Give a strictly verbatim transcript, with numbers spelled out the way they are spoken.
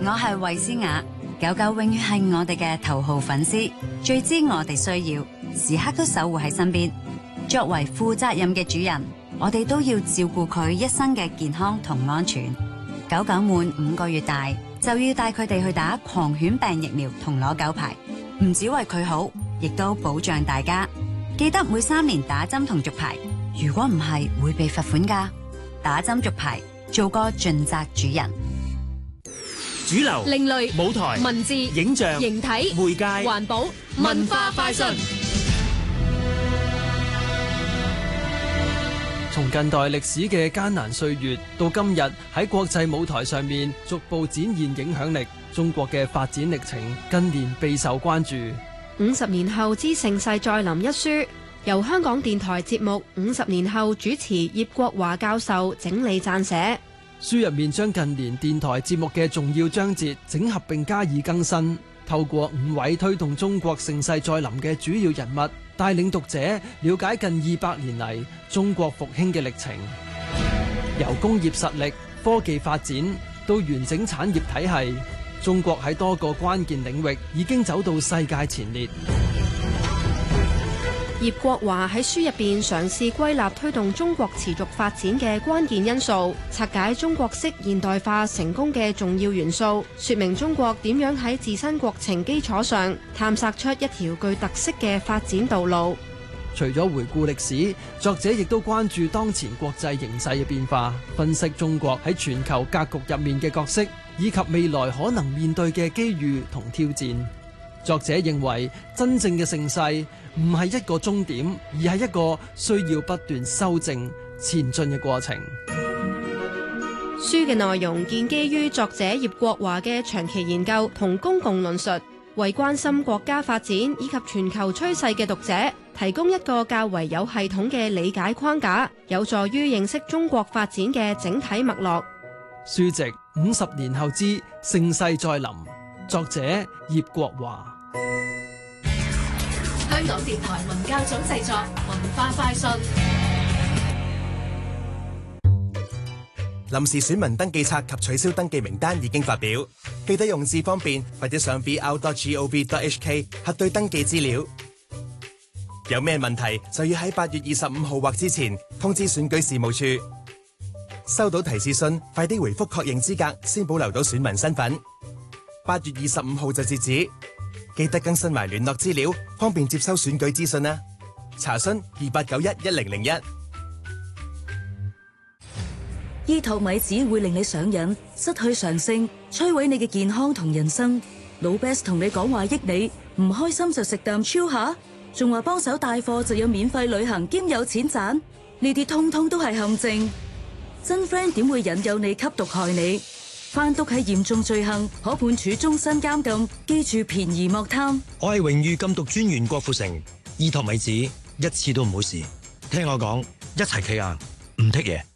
我係衛詩雅，狗狗永遠係我哋嘅頭號粉絲，最知我哋需要，時刻都守護喺身邊。作為負責任嘅主人，我哋都要照顧佢一生嘅健康同安全。狗狗滿五個月大，就要帶佢哋去打狂犬病疫苗同攞狗牌，唔只為佢好，亦都保障大家。記得每三年打針同續牌，如果唔係會被罰款㗎。打針續牌，做個盡責主人。 主流、 另類、 舞台、 文字、 影像、 形體、 媒介、 環保、文化快訊。 從近代歷史嘅艱難歲月到今日喺國際舞台上面逐步展現影響力，中國嘅發展歷程近年備受關注。 五十年後之盛世再臨一書，由香港電台節目五十年後主持葉國華教授整理撰寫。 書入面將近年電台節目嘅重要章節整合並加以更新，透過五位推動中國盛世再臨嘅主要人物，帶領讀者了解近二百年嚟中國復興嘅歷程，由工業實力、科技發展到完整產業體系，中國喺多個關鍵領域已經走到世界前列。 葉國華喺書入邊嘗試歸納推動中國持續發展嘅關鍵因素，拆解中國式現代化成功嘅重要元素，說明中國點樣喺自身國情基礎上探索出一條具特色嘅發展道路。 除咗回顧歷史，作者亦都關注當前國際形勢嘅變化，分析中國喺全球格局入面嘅角色，以及未來可能面對嘅機遇同挑戰。作者認為，真正嘅盛世唔係一個終點，而係一個需要不斷修正前進嘅過程。 書嘅內容建基於作者葉國華嘅長期研究同公共論述，為關心國家發展以及全球趨勢嘅讀者提供一個較為有系統嘅理解框架，有助於認識中國發展嘅整體脈絡。 書籍《五十年後之盛世再臨》，作者葉國華。 香港電台文教組製作，文化快訊。 臨時選民登記冊及取消登記名單已經發表，記得用字方便或者上 v r dot gov dot h k 核對登記資料。有咩問題就要喺八月二十五號或之前通知選舉事務處。收到提示信，快啲回覆確認資格，先保留到選民身份。八月二十五號就截止，記得更新埋聯絡資料，方便接收選舉資訊啦。查詢二八九一一零零一。 醫托米子會令你上癮，失去常性，摧毀你嘅健康同人生。老 Best 同你講話益你，唔開心就食啖超下，仲話幫手帶貨就有免費旅行兼有錢賺，呢啲通通都係陷阱。真 friend 點會引誘你吸毒害你？販毒係嚴重罪行，可判處終身監禁。記住便宜莫貪。 我係榮譽禁毒專員郭富城，醫托米子一次都唔好試，聽我講，一齊企硬，唔剔嘢。